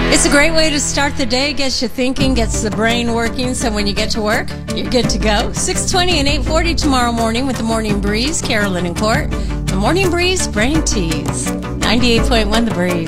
It's a great way to start the day, gets you thinking, gets the brain working, so when you get to work, you're good to go. 6:20 and 8:40 tomorrow morning with the Morning Breeze, Carolyn and Court. The Morning Breeze Brain Tease. 98.1 The Breeze.